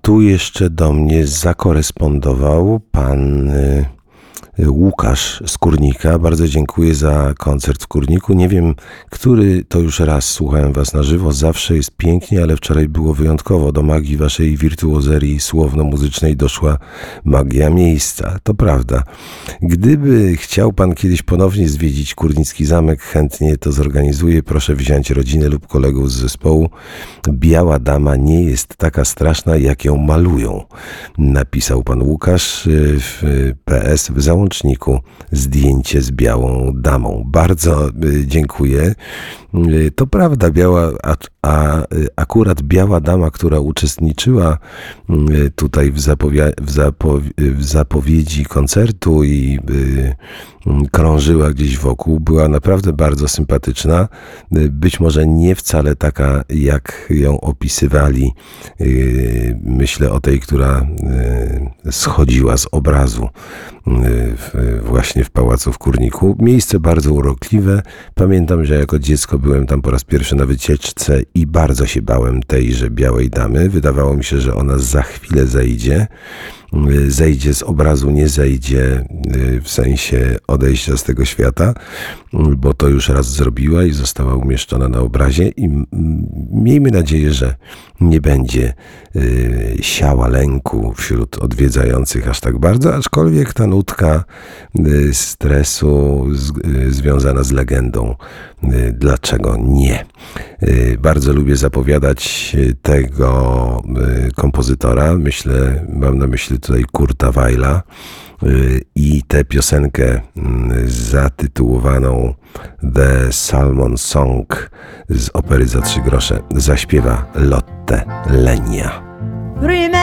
tu jeszcze do mnie zakorespondował pan Łukasz z Kurnika. Bardzo dziękuję za koncert w Kurniku. Nie wiem, który to już raz słuchałem was na żywo. Zawsze jest pięknie, ale wczoraj było wyjątkowo. Do magii waszej wirtuozerii słowno-muzycznej doszła magia miejsca. To prawda. Gdyby chciał pan kiedyś ponownie zwiedzić Kurnicki Zamek, chętnie to zorganizuję. Proszę wziąć rodzinę lub kolegów z zespołu. Biała dama nie jest taka straszna, jak ją malują. Napisał pan Łukasz w PS w załączniku zdjęcie z białą damą. Bardzo dziękuję. To prawda, akurat biała dama, która uczestniczyła tutaj w zapowiedzi koncertu i krążyła gdzieś wokół, była naprawdę bardzo sympatyczna. Być może nie wcale taka, jak ją opisywali. Myślę o tej, która schodziła z obrazu właśnie w Pałacu w Kurniku. Miejsce bardzo urokliwe. Pamiętam, że jako dziecko byłem tam po raz pierwszy na wycieczce i bardzo się bałem tejże białej damy. Wydawało mi się, że ona za chwilę zejdzie z obrazu, nie zejdzie w sensie odejścia z tego świata, bo to już raz zrobiła i została umieszczona na obrazie i miejmy nadzieję, że nie będzie siała lęku wśród odwiedzających aż tak bardzo, aczkolwiek ta nutka stresu związana z legendą, dlaczego nie? Bardzo lubię zapowiadać tego kompozytora. Mam na myśli tutaj Kurta Weila i tę piosenkę zatytułowaną The Salmon Song z opery za 3 grosze zaśpiewa Lotte Lenya.